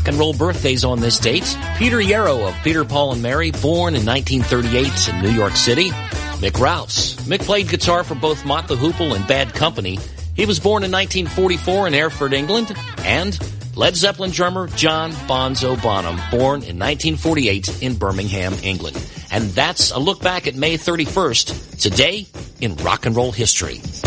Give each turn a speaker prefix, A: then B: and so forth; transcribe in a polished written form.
A: rock and roll birthdays on this date. Peter Yarrow of Peter, Paul, and Mary, born in 1938 in New York City. Mick Rouse. Mick played guitar for both Mott the Hoople and Bad Company. He was born in 1944 in Erfurt, England. And Led Zeppelin drummer John Bonzo Bonham, born in 1948 in Birmingham, England. And that's a look back at May 31st, today in rock and roll history.